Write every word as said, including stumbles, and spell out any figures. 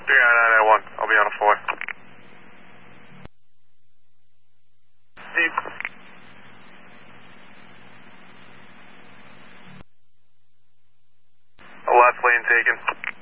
three nine nine nine one, I'll be on a four. Deep. A left lane taken.